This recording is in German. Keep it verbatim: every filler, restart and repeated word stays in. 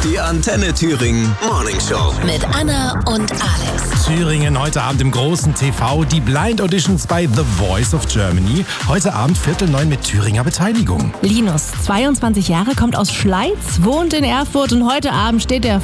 Die Antenne Thüringen Morning Show. Mit Anna und Alex. Thüringen heute Abend im großen T V. Die Blind Auditions bei The Voice of Germany. Heute Abend Viertel neun mit Thüringer Beteiligung. Linus, zweiundzwanzig Jahre, kommt aus Schleiz, wohnt in Erfurt und heute Abend steht er